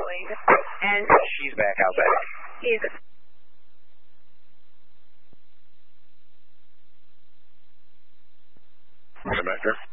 going. And she's back outside. He's Back there.